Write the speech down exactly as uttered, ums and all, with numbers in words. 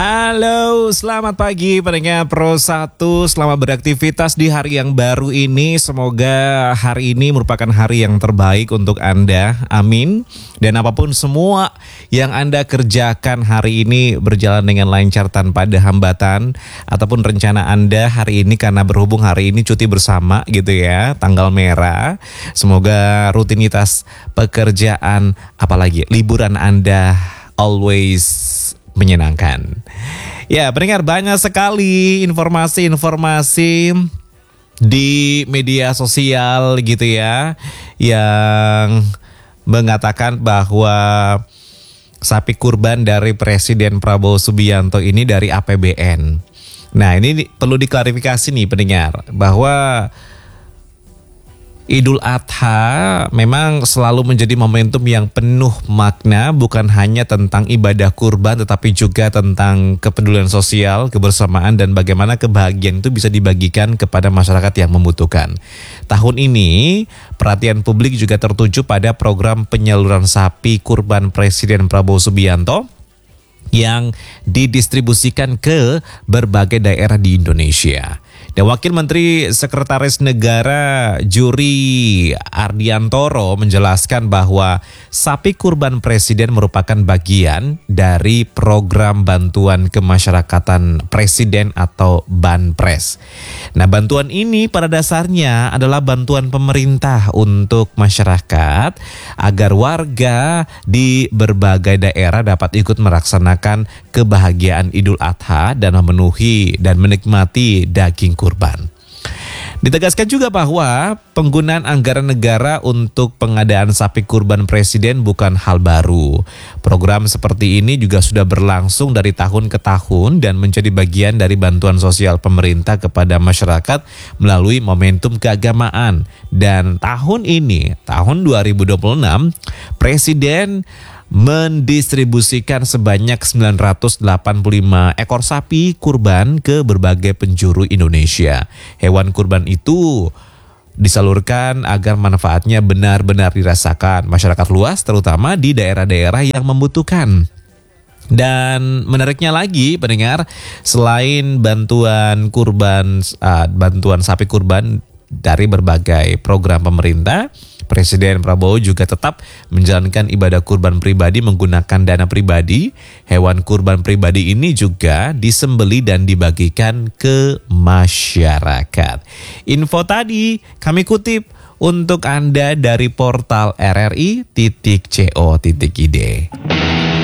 Halo, selamat pagi pendengar Pro satu. Selamat beraktivitas di hari yang baru ini. Semoga hari ini merupakan hari yang terbaik untuk Anda. Amin. Dan apapun semua yang Anda kerjakan hari ini berjalan dengan lancar tanpa ada hambatan. Ataupun rencana Anda hari ini karena berhubung hari ini cuti bersama gitu ya, tanggal merah. Semoga rutinitas pekerjaan apalagi liburan Anda always menyenangkan. Ya, pendengar, banyak sekali informasi-informasi di media sosial gitu ya yang mengatakan bahwa sapi kurban dari Presiden Prabowo Subianto ini dari A P B N. Nah, ini perlu diklarifikasi nih pendengar, bahwa Idul Adha memang selalu menjadi momentum yang penuh makna, bukan hanya tentang ibadah kurban tetapi juga tentang kepedulian sosial, kebersamaan, dan bagaimana kebahagiaan itu bisa dibagikan kepada masyarakat yang membutuhkan. Tahun ini perhatian publik juga tertuju pada program penyaluran sapi kurban Presiden Prabowo Subianto yang didistribusikan ke berbagai daerah di Indonesia. Dan Wakil Menteri Sekretaris Negara Juri Ardiantoro menjelaskan bahwa sapi kurban Presiden merupakan bagian dari program bantuan kemasyarakatan Presiden atau Banpres. Nah, bantuan ini pada dasarnya adalah bantuan pemerintah untuk masyarakat agar warga di berbagai daerah dapat ikut melaksanakan kebahagiaan Idul Adha dan memenuhi dan menikmati daging kurban. Ditegaskan juga bahwa penggunaan anggaran negara untuk pengadaan sapi kurban Presiden bukan hal baru. Program seperti ini juga sudah berlangsung dari tahun ke tahun dan menjadi bagian dari bantuan sosial pemerintah kepada masyarakat melalui momentum keagamaan. Dan tahun ini, tahun dua ribu dua puluh enam, Presiden mendistribusikan sebanyak sembilan ratus delapan puluh lima ekor sapi kurban ke berbagai penjuru Indonesia. Hewan kurban itu disalurkan agar manfaatnya benar-benar dirasakan masyarakat luas, terutama di daerah-daerah yang membutuhkan. Dan menariknya lagi pendengar, selain bantuan kurban, uh, bantuan sapi kurban dari berbagai program pemerintah, Presiden Prabowo juga tetap menjalankan ibadah kurban pribadi menggunakan dana pribadi. Hewan kurban pribadi ini juga disembeli dan dibagikan ke masyarakat. Info tadi kami kutip untuk Anda dari portal r r i titik co titik i d.